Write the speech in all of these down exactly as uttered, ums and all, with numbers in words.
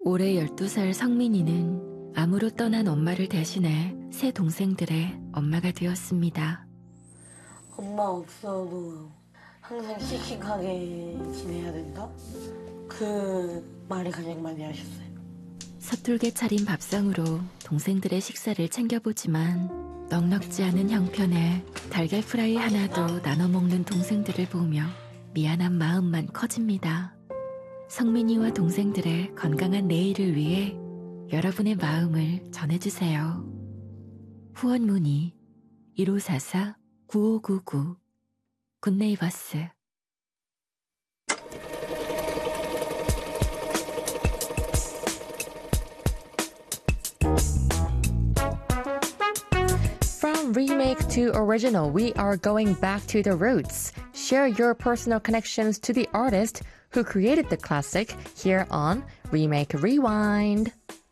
올해 열두 살 성민이는 암으로 떠난 엄마를 대신해 새 동생들의 엄마가 되었습니다. 엄마 없어도 항상 씩씩하게 지내야 된다? 그 말이 가장 많이 하셨어요. 서툴게 차린 밥상으로 동생들의 식사를 챙겨보지만 넉넉지 않은 형편에 달걀 프라이 하나도 나눠 먹는 동생들을 보며 미안한 마음만 커집니다. 성민이와 동생들의 건강한 내일을 위해 여러분의 마음을 전해주세요. 후원 문의 일오사사 구오구구 굿네이버스. From remake to original, we are going back to the roots. Share your personal connections to the artist who created the classic here on Remake Rewind.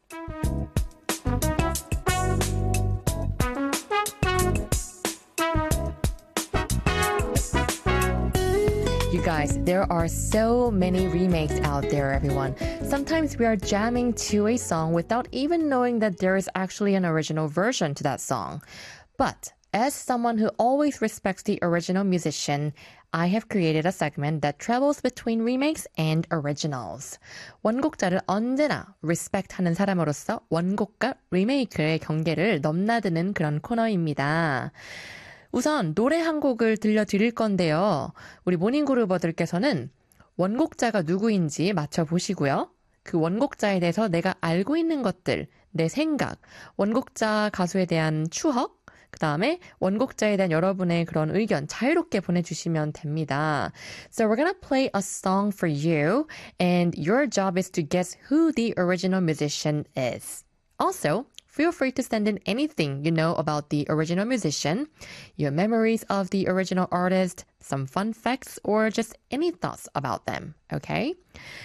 You guys, there are so many remakes out there, everyone. Sometimes we are jamming to a song without even knowing that there is actually an original version to that song. But as someone who always respects the original musician, I have created a segment that travels between remakes and originals. 원곡자를 언제나 respect하는 사람으로서 원곡과 리메이크의 경계를 넘나드는 그런 코너입니다. 우선 노래 한 곡을 들려드릴 건데요. 우리 모닝그루버들께서는 원곡자가 누구인지 맞춰보시고요. 그 원곡자에 대해서 내가 알고 있는 것들, 내 생각, 원곡자 가수에 대한 추억, 그 다음에 원곡자에 대한 여러분의 그런 의견 자유롭게 보내주시면 됩니다. So we're gonna play a song for you, and your job is to guess who the original musician is. Also, feel free to send in anything you know about the original musician, your memories of the original artist, some fun facts, or just any thoughts about them, okay?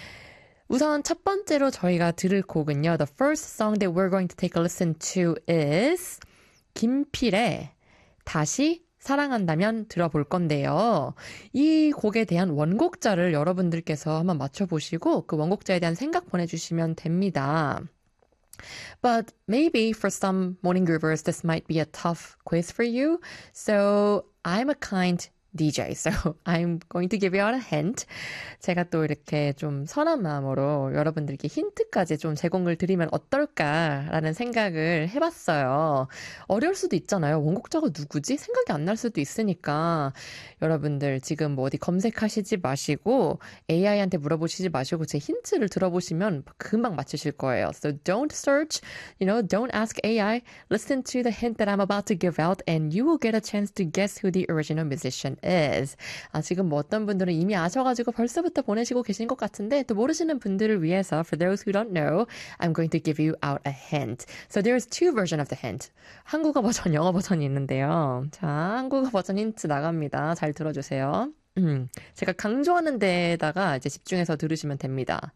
우선 첫 번째로 저희가 들을 곡은요. The first song that we're going to take a listen to is 김필의 다시 사랑한다면 들어볼 건데요. 이 곡에 대한 원곡자를 여러분들께서 한번 맞춰보시고 그 원곡자에 대한 생각 보내주시면 됩니다. But maybe for some morning groovers, this might be a tough quiz for you. So I'm a kind 디제이, so I'm going to give you out a hint. 제가 또 이렇게 좀 선한 마음으로 여러분들께 힌트까지 좀 제공을 드리면 어떨까라는 생각을 해봤어요. 어려울 수도 있잖아요. 원곡자가 누구지? 생각이 안 날 수도 있으니까 여러분들 지금 뭐 어디 검색하시지 마시고 에이아이한테 물어보시지 마시고 제 힌트를 들어보시면 금방 맞추실 거예요. So don't search, you know, don't ask 에이아이. Listen to the hint that I'm about to give out and you will get a chance to guess who the original musician is. 아, 지금 뭐 어떤 분들은 이미 아셔가지고 벌써부터 보내시고 계신 것 같은데 또 모르시는 분들을 위해서 for those who don't know, I'm going to give you out a hint. So there's two versions of the hint. 한국어 버전, 영어 버전이 있는데요. 자, 한국어 버전 힌트 나갑니다. 잘 들어주세요. 음, 제가 강조하는 데다가 이제 집중해서 들으시면 됩니다.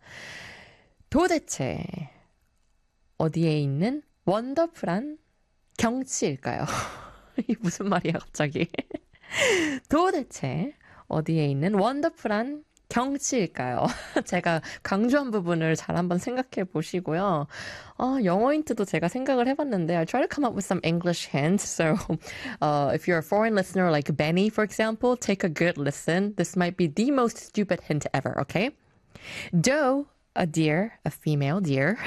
도대체 어디에 있는 원더풀한 경치일까요? 이게 무슨 말이야 갑자기? 도대체 어디에 있는 원더풀한 경치일까요? 제가 강조한 부분을 잘 한번 생각해 보시고요. 어, 영어 힌트도 제가 생각을 해봤는데 I try to come up with some English hints. So uh, if you're a foreign listener like Benny, for example, take a good listen. This might be the most stupid hint ever, okay? Doe, a deer, a female deer.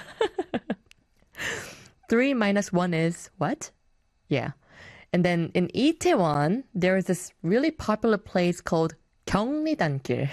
Three minus one is what? Yeah. And then in Itaewon, there is this really popular place called 경리단길.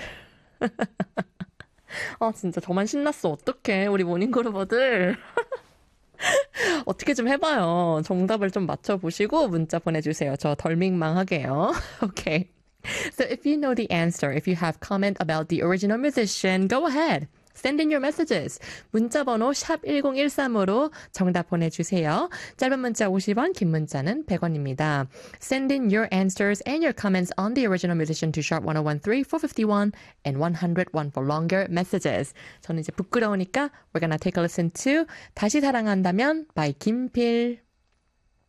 아, 진짜 저만 신났어. 어떡해, 우리 모닝그루버들. 어떻게 좀 해봐요. 정답을 좀 맞춰보시고 문자 보내주세요. 저 덜 민망하게요. Okay. So if you know the answer, if you have comment about the original musician, go ahead. Send in your messages. 문자번호 샵 일공일삼으로 정답 보내주세요. 짧은 문자 오십 원, 긴 문자는 백 원입니다. Send in your answers and your comments on the original musician to sharp ten thirteen, four fifty-one and one oh one for longer messages. 저는 이제 부끄러우니까 we're gonna take a listen to 다시 사랑한다면 by 김필.